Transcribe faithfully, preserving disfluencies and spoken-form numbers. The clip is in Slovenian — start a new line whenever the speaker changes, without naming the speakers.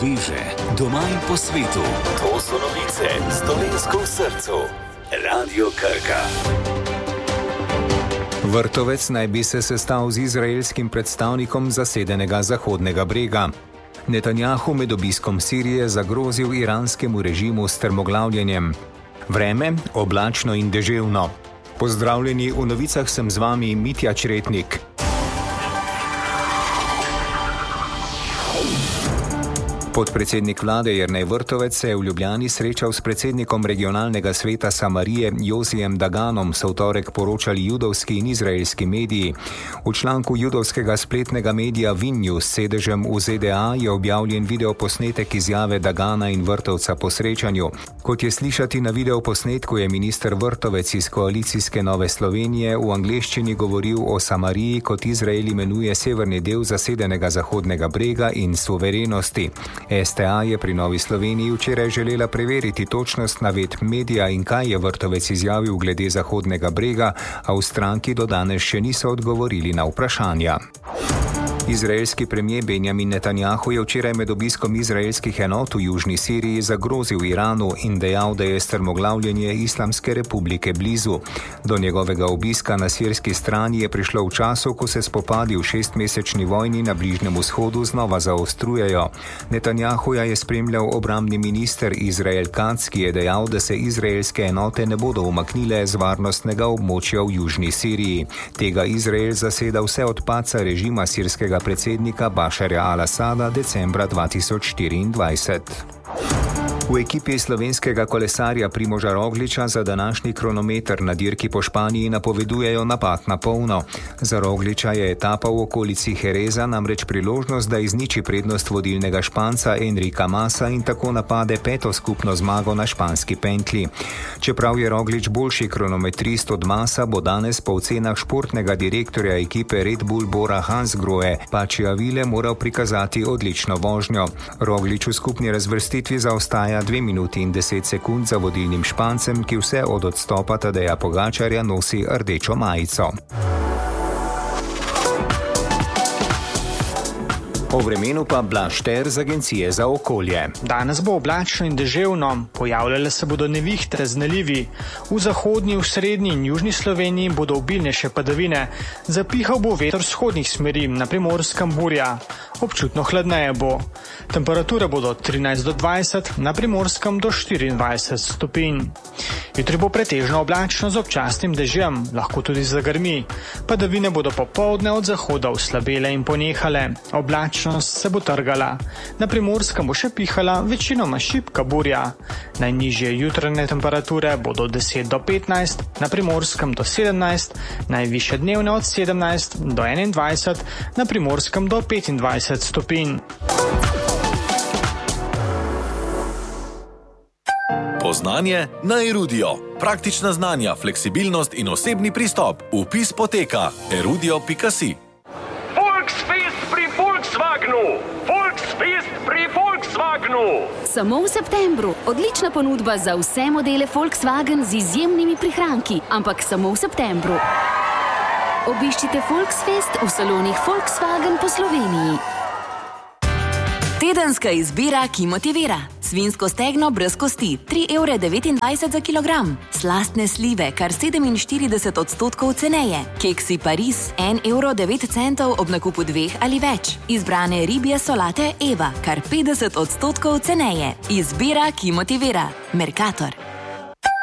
sveže, doma in po svetu. To so novice s Dolenjsko v srcu. Radio Krka.
Vrtovec naj bi se sestal z izraelskim predstavnikom zasedenega Zahodnega brega. Netanjahu med obiskom Sirije zagrozil iranskemu režimu s strmoglavljenjem. Vreme oblačno in deževno. Pozdravljeni, v novicah sem z vami Mitja Čretnik. Podpredsednik vlade Jernej Vrtovec se je v Ljubljani srečal s predsednikom regionalnega sveta Samarije Josijem Daganom, so v torek poročali judovski in izraelski mediji. V članku judovskega spletnega medija Vinnews s sedežem v Z D A je objavljen videoposnetek izjave Dagana in Vrtovca po srečanju. Kot je slišati na videoposnetku, je minister Vrtovec iz koalicijske Nove Slovenije v angleščini govoril o Samariji, kot Izrael imenuje severni del zasedenega Zahodnega brega in suverenosti. S T A je pri Novi Sloveniji včeraj želela preveriti točnost navedb medija in kaj je Vrtovec izjavil glede Zahodnega brega, a v stranki do danes še niso odgovorili na vprašanja. Izraelski premier Benjamin Netanjahu je včeraj med obiskom izraelskih enot v južni Siriji zagrozil Iranu in dejal, da je strmoglavljenje Islamske republike blizu. Do njegovega obiska na sirski strani je prišlo v času, ko se spopadi v šestmesečni vojni na Bližnjem vzhodu znova zaostrujejo. Netanjahuja je spremljal obrambni minister Izrael Katz, ki je dejal, da se izraelske enote ne bodo umaknile z varnostnega območja v južni Siriji. Tega Izrael zaseda vse od padca režima sirskega predsednika Bašarja al-Asada decembra dva tisoč štiriindvajset. V ekipi slovenskega kolesarja Primoža Rogliča za današnji kronometer na dirki po Španiji napovedujejo napad na polno. Za Rogliča je etapa v okolici Jereza namreč priložnost, da izniči prednost vodilnega Španca Enrika Masa in tako napade peto skupno zmago na španski pentlji. Čeprav je Roglič boljši kronometrist od Masa, bo danes po ocenah športnega direktorja ekipe Red Bull Bora Hansgrohe Pačiavile moral prikazati odlično vožnjo. Roglič v skupni razvrstitvi zaostaja dve minuti in deset sekund za vodilnim Špancem, ki vse od odstopa Tadeja Pogačarja nosi rdečo majico. O vremenu pa Blaž Šter z Agencije za okolje.
Danes bo oblačno in deževno, pojavljale se bodo nevihte z nalivi. V zahodnji, v srednji in južni Sloveniji bodo obilnejše padavine. Zapihal bo veter vzhodnih smeri, na Primorskem burja. Občutno hladneje bo. Temperature bodo od trinajst do dvajset, na Primorskem do štiriindvajset stopinj. Jutri bo pretežno oblačno z občasnim dežjem, lahko tudi zagrmi. Padavine bodo popoldne od zahoda oslabele in ponehale. Oblačnost se bo trgala. Na Primorskem bo še pihala večinoma šibka burja. Najnižje jutranje temperature bodo od deset do petnajst, na Primorskem do sedemnajst, najvišje dnevne od sedemnajst do enaindvajset, na Primorskem do petindvajset stopinj.
Poznanje na Erudio. Praktična znanja, fleksibilnost in osebni pristop. Vpis poteka erudio pika si.
Volksfest pri Volkswagenu! Volksfest pri Volkswagenu!
Samo v septembru. Odlična ponudba za vse modele Volkswagen z izjemnimi prihranki, ampak samo v septembru. Obiščite Volksfest v salonih Volkswagen po Sloveniji. Tedenska izbira, ki motivira. Svinjsko stegno brez kosti, tri evre devetindvajset za kilogram. Slastne slive, kar sedeminštirideset odstotkov ceneje. Keksi Paris, en evro devet centov ob nakupu dveh ali več. Izbrane ribje solate Eva, kar petdeset odstotkov ceneje. Izbira, ki motivira. Mercator.